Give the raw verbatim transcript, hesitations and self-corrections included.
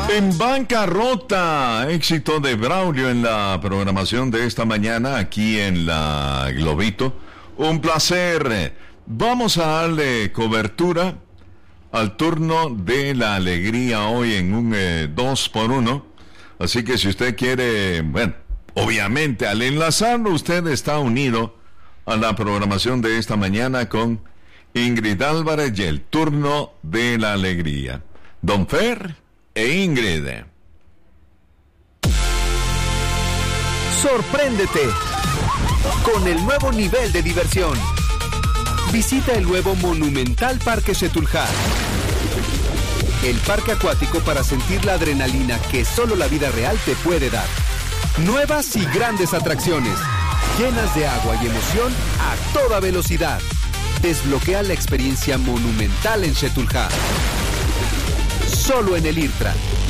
En bancarrota, éxito de Braulio en la programación de esta mañana aquí en la Globito. Un placer. Vamos a darle cobertura al turno de la alegría hoy en un eh, dos por uno. Así que si usted quiere, bueno, obviamente al enlazarlo usted está unido a la programación de esta mañana con Ingrid Álvarez y el turno de la alegría. Don Fer e Ingrid. Sorpréndete con el nuevo nivel de diversión. Visita el nuevo Monumental Parque Xetulja, el parque acuático para sentir la adrenalina que solo la vida real te puede dar. Nuevas y grandes atracciones, llenas de agua y emoción a toda velocidad. Desbloquea la experiencia monumental en Xetulja. Solo en el IRTRA.